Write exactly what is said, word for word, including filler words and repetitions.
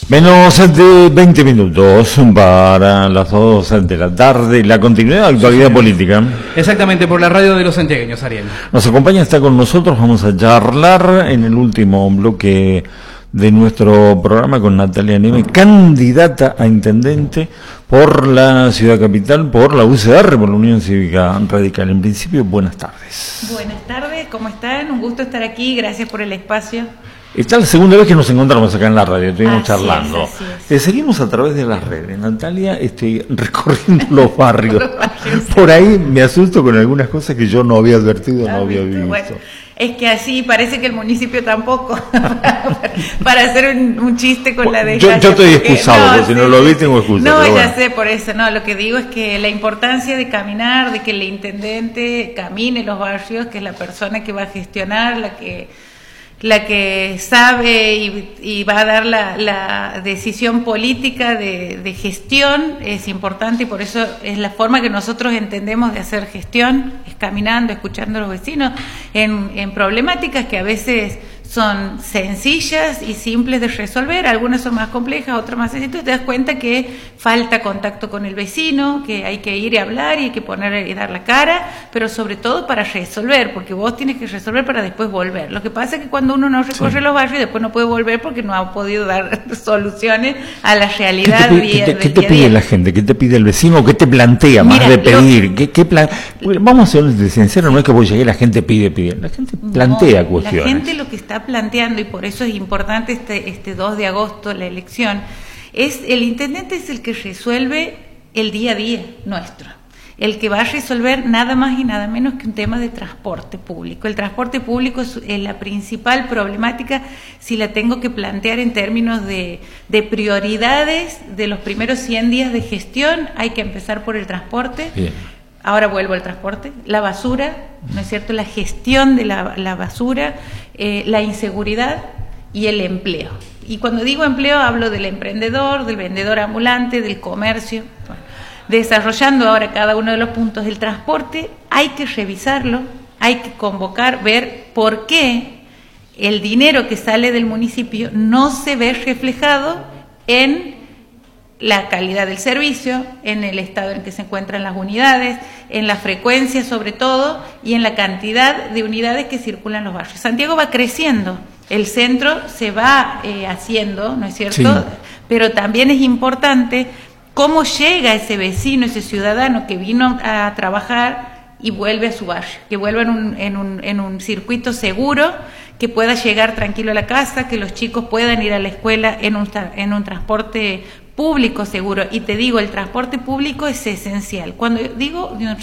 Menos de veinte minutos para las dos de la tarde, la continuidad de la actualidad sí, política. Exactamente, por la radio de los santiagueños, Ariel. Nos acompaña, está con nosotros, vamos a charlar en el último bloque de nuestro programa con Natalia Neme, candidata a intendente por la ciudad capital, por la U C R, por la Unión Cívica Radical. En principio, buenas tardes. Buenas tardes, ¿cómo están? Un gusto estar aquí, gracias por el espacio. Esta es la segunda vez que nos encontramos acá en la radio, estuvimos así charlando. Es, así es. Te seguimos a través de las redes, Natalia, este, recorriendo los barrios. los barrios Por ahí me asusto con algunas cosas que yo no había advertido, no había visto. Bueno, es que así parece que el municipio tampoco, para, para hacer un, un chiste con la desgracia. Yo, yo estoy excusado, porque, no, porque si no lo vi tengo excusa. No, ya bueno. sé, por eso, no, lo que digo es que la importancia de caminar, de que el intendente camine los barrios, que es la persona que va a gestionar, la que... la que sabe y, y va a dar la, la decisión política de, de gestión es importante y por eso es la forma que nosotros entendemos de hacer gestión, es caminando, escuchando a los vecinos en, en problemáticas que a veces son sencillas y simples de resolver, algunas son más complejas, otras más sencillas, te das cuenta que falta contacto con el vecino, que hay que ir y hablar y hay que poner y dar la cara, pero sobre todo para resolver, porque vos tienes que resolver para después volver. Lo que pasa es que cuando uno no recorre sí. los barrios, después no puede volver porque no ha podido dar soluciones a la realidad. ¿Qué te, día, ¿qué te, ¿qué te día pide día. la gente? ¿Qué te pide el vecino? ¿Qué te plantea más Mira, de pedir? Lo, ¿Qué, qué plan... Vamos a ser sinceros, no es que vos llegues, la gente pide, pide. La gente plantea no, cuestiones. La gente lo que está planteando, y por eso es importante este, este dos de agosto la elección, es el intendente es el que resuelve el día a día nuestro, el que va a resolver nada más y nada menos que un tema de transporte público. El transporte público es la principal problemática si la tengo que plantear en términos de, de prioridades de los primeros cien días de gestión. Hay que empezar por el transporte. Bien. Ahora vuelvo al transporte, la basura, ¿no es cierto? La gestión de la, la basura, eh, la inseguridad y el empleo. Y cuando digo empleo hablo del emprendedor, del vendedor ambulante, del comercio. Bueno, desarrollando ahora cada uno de los puntos del transporte, hay que revisarlo, hay que convocar, ver por qué el dinero que sale del municipio no se ve reflejado en la calidad del servicio, en el estado en que se encuentran las unidades, en la frecuencia sobre todo y en la cantidad de unidades que circulan en los barrios. Santiago va creciendo, el centro se va eh, haciendo, ¿no es cierto? Sí. Pero también es importante cómo llega ese vecino, ese ciudadano que vino a trabajar y vuelve a su barrio, que vuelva en un, en un, en un circuito seguro, que pueda llegar tranquilo a la casa, que los chicos puedan ir a la escuela en un, en un transporte público seguro. Y te digo, el transporte público es esencial. Cuando digo